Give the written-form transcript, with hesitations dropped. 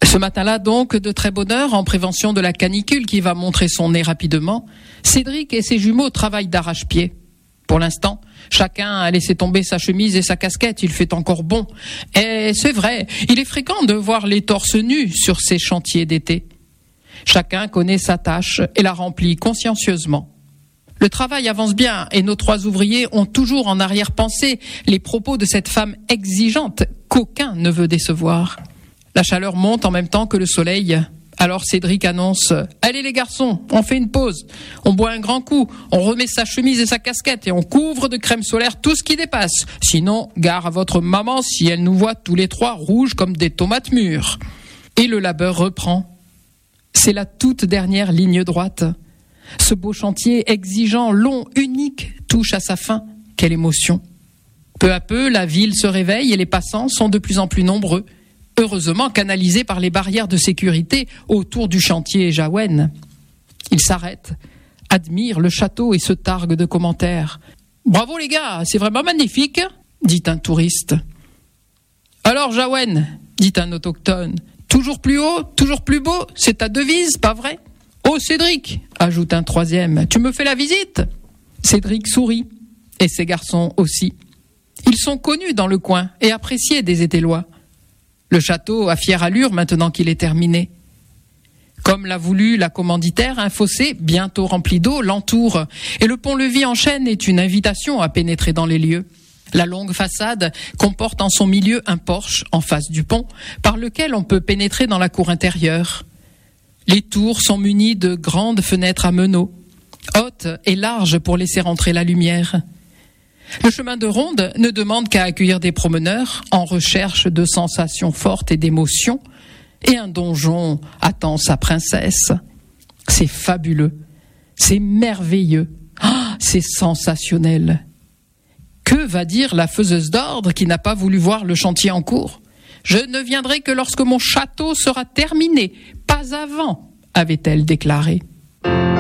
Ce matin-là donc, de très bonne heure, en prévention de la canicule qui va montrer son nez rapidement, Cédric et ses jumeaux travaillent d'arrache-pied. Pour l'instant, chacun a laissé tomber sa chemise et sa casquette, il fait encore bon. Et c'est vrai, il est fréquent de voir les torses nus sur ces chantiers d'été. Chacun connaît sa tâche et la remplit consciencieusement. Le travail avance bien et nos 3 ouvriers ont toujours en arrière-pensée les propos de cette femme exigeante qu'aucun ne veut décevoir. La chaleur monte en même temps que le soleil. Alors Cédric annonce « Allez les garçons, on fait une pause. On boit un grand coup, on remet sa chemise et sa casquette et on couvre de crème solaire tout ce qui dépasse. Sinon, gare à votre maman si elle nous voit tous les 3 rouges comme des tomates mûres. » Et le labeur reprend. C'est la toute dernière ligne droite. Ce beau chantier exigeant, long, unique, touche à sa fin. Quelle émotion. Peu à peu, la ville se réveille et les passants sont de plus en plus nombreux. Heureusement canalisés par les barrières de sécurité autour du chantier Jawen. Ils s'arrêtent, admirent le château et se targuent de commentaires. « Bravo les gars, c'est vraiment magnifique !» dit un touriste. « Alors Jawen !» dit un autochtone. « Toujours plus haut, toujours plus beau, c'est ta devise, pas vrai ?»« Oh Cédric !» ajoute un troisième. « Tu me fais la visite ?» Cédric sourit, et ses garçons aussi. Ils sont connus dans le coin et appréciés des Étellois. Le château a fière allure maintenant qu'il est terminé. Comme l'a voulu la commanditaire, un fossé, bientôt rempli d'eau, l'entoure, et le pont-levis en chêne est une invitation à pénétrer dans les lieux. La longue façade comporte en son milieu un porche en face du pont, par lequel on peut pénétrer dans la cour intérieure. Les tours sont munies de grandes fenêtres à meneaux, hautes et larges pour laisser entrer la lumière. Le chemin de ronde ne demande qu'à accueillir des promeneurs en recherche de sensations fortes et d'émotions, et un donjon attend sa princesse. C'est fabuleux, c'est merveilleux, c'est sensationnel. Que va dire la faiseuse d'ordre qui n'a pas voulu voir le chantier en cours ? Je ne viendrai que lorsque mon château sera terminé, pas avant, avait-elle déclaré.